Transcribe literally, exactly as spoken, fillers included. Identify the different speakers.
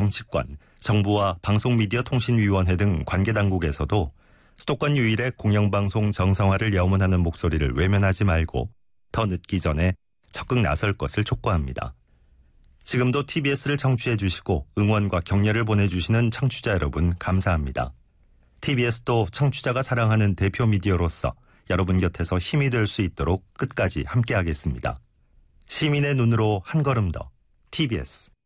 Speaker 1: 정치권, 정부와 방송미디어통신위원회 등 관계당국에서도 수도권 유일의 공영방송 정상화를 염원하는 목소리를 외면하지 말고 더 늦기 전에 적극 나설 것을 촉구합니다. 지금도 티비에스를 청취해 주시고 응원과 격려를 보내주시는 청취자 여러분 감사합니다. 티비에스도 청취자가 사랑하는 대표 미디어로서 여러분 곁에서 힘이 될 수 있도록 끝까지 함께하겠습니다. 시민의 눈으로 한 걸음 더 티비에스